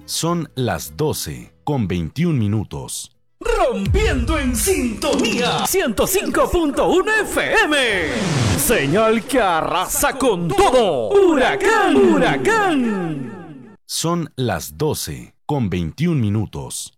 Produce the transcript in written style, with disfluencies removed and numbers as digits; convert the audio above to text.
Son las 12:21. Rompiendo en sintonía 105.1 FM. Señal que arrasa con todo. Huracán, huracán. Son las 12:21.